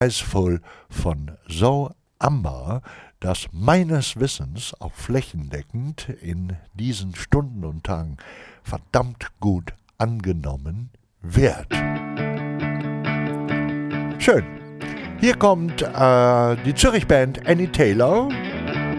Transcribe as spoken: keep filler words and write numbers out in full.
voll von So Amber, das meines Wissens auch flächendeckend in diesen Stunden und Tagen verdammt gut angenommen wird. Schön. Hier kommt äh, die Zürich-Band Annie Taylor